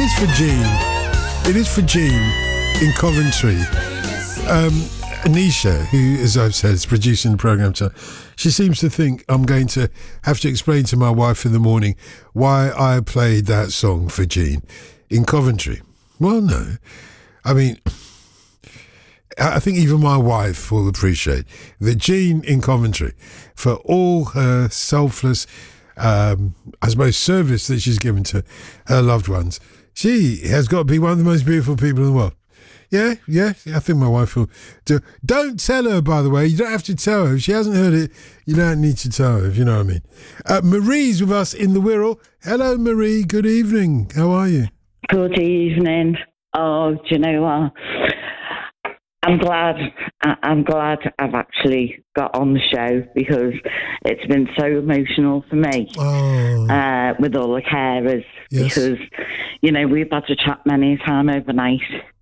is for Jean. It is for Jean in Coventry. Anisha, who, as I've said, is producing the programme, she seems to think I'm going to have to explain to my wife in the morning why I played that song for Jean in Coventry. Well, no. I mean, I think even my wife will appreciate that Jean in Coventry, for all her selfless, I suppose, service that she's given to her loved ones, she has got to be one of the most beautiful people in the world. Yeah, I think my wife will do. Don't tell her, by the way. You don't have to tell her. If she hasn't heard it, you don't need to tell her, if you know what I mean. Marie's with us in the Wirral. Hello, Marie. Good evening. How are you? Good evening. Oh, do you know what? I'm glad I've actually got on the show because it's been so emotional for me with all the carers. Yes. Because, you know, we've had to chat many a time overnight.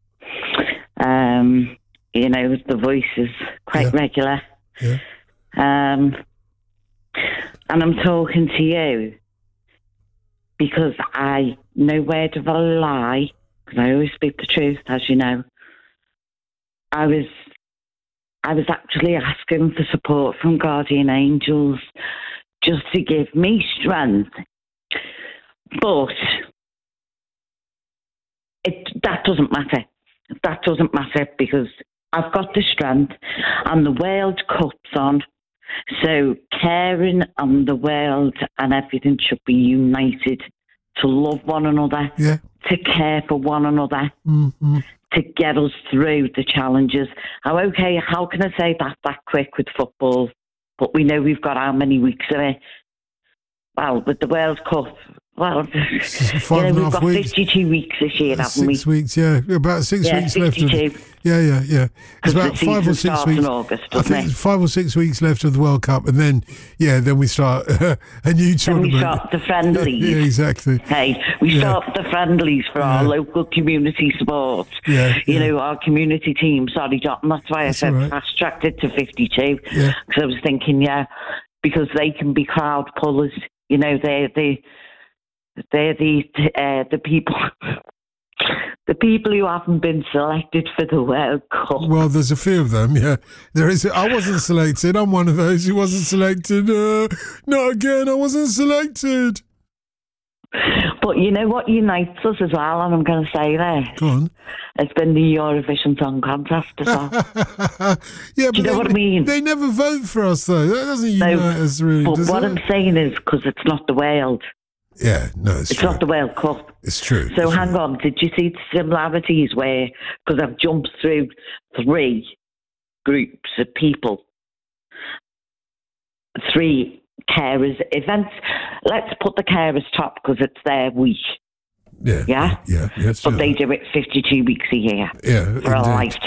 You know, the voice is quite regular. Yeah. And I'm talking to you because I no word of a lie, because I always speak the truth, as you know. I was actually asking for support from guardian angels just to give me strength. But that doesn't matter. That doesn't matter because I've got the strength and the World Cup's on. So caring and the world and everything should be united to love one another, to care for one another, to get us through the challenges. How can I say that quick with football? But we know we've got how many weeks of it? Well, with the World Cup, we've got 52 weeks this year, haven't we? 6 weeks, about 6 weeks 52. left. Yeah. It's about 5 or 6 weeks. In August, I think it's 5 or 6 weeks left of the World Cup, and then we start a new tournament. Then we start the friendlies. Yeah, exactly. Hey, we start the friendlies for our local community sport. You know, our community team. Sorry, John, that's why I said fast-tracked it to 52. Because I was thinking, because they can be crowd pullers. You know, they're the people. The people who haven't been selected for the World Cup. Well, there's a few of them, There is. I wasn't selected. I'm one of those who wasn't selected. Not again, I wasn't selected. But you know what unites us as well, and I'm going to say this. Go on. It's been the Eurovision Song Contest as well. Do you know what I mean? They never vote for us, though. That doesn't unite us, really, but does what it? I'm saying is, because it's not the world. Yeah, no, it's true. Not the World Cup. It's true. So hang on, did you see the similarities where, because I've jumped through 3 groups of people, 3 carers events. Let's put the carers top because it's their week. Yeah. But they do it 52 weeks a year for a lifetime.